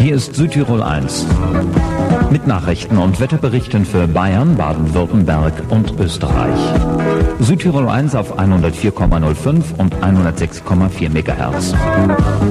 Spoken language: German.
Hier ist Südtirol 1. Mit Nachrichten und Wetterberichten für Bayern, Baden-Württemberg und Österreich. Südtirol 1 auf 104,05 und 106,4 MHz.